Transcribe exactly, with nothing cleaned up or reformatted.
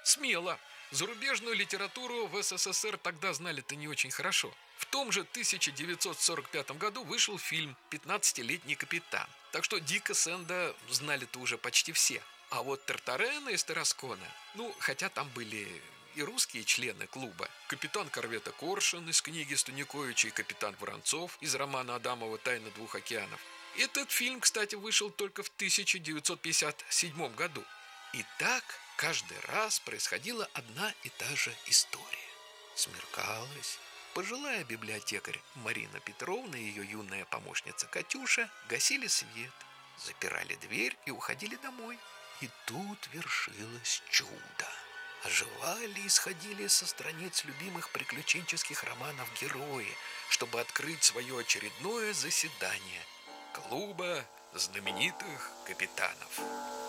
Смело. Зарубежную литературу в СССР тогда знали-то не очень хорошо. В том же тысяча девятьсот сорок пятом году вышел фильм «пятнадцатилетний капитан». Так что Дика Сэнда знали-то уже почти все. А вот Тартарена из Тараскона, ну, хотя там были и русские члены клуба. Капитан корвета Коршун из книги Станиковича и капитан Воронцов из романа Адамова «Тайна двух океанов». Этот фильм, кстати, вышел только в тысяча девятьсот пятьдесят седьмом году. И так каждый раз происходила одна и та же история. Смеркалось. Пожилая библиотекарь Марина Петровна и ее юная помощница Катюша гасили свет, запирали дверь и уходили домой. И тут вершилось чудо. Оживали и сходили со страниц любимых приключенческих романов герои, чтобы открыть свое очередное заседание клуба знаменитых капитанов.